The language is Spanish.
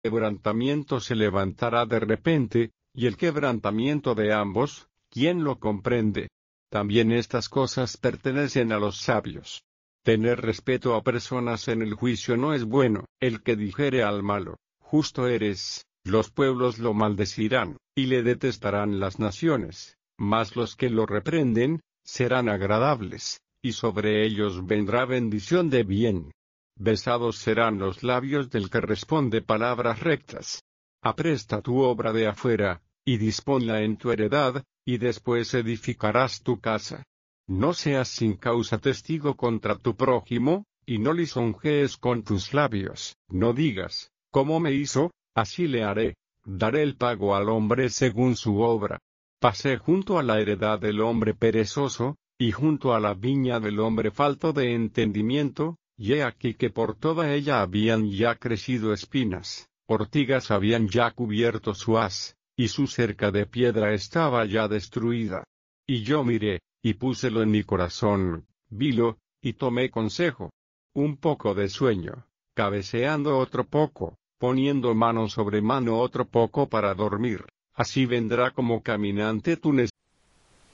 quebrantamiento se levantará de repente, y el quebrantamiento de ambos, ¿quién lo comprende? También estas cosas pertenecen a los sabios. Tener respeto a personas en el juicio no es bueno. El que dijere al malo, justo eres, los pueblos lo maldecirán, y le detestarán las naciones, mas los que lo reprenden, serán agradables, y sobre ellos vendrá bendición de bien. Besados serán los labios del que responde palabras rectas. Apresta tu obra de afuera, y disponla en tu heredad, y después edificarás tu casa. No seas sin causa testigo contra tu prójimo, y no lisonjees con tus labios. No digas, ¿cómo me hizo? Así le haré. Daré el pago al hombre según su obra. Pasé junto a la heredad del hombre perezoso, y junto a la viña del hombre falto de entendimiento, y he aquí que por toda ella habían ya crecido espinas, ortigas habían ya cubierto su haz, y su cerca de piedra estaba ya destruida. Y yo miré, y púselo en mi corazón, vilo, y tomé consejo. Un poco de sueño, cabeceando otro poco, poniendo mano sobre mano otro poco para dormir. Así vendrá como caminante tu necesidad.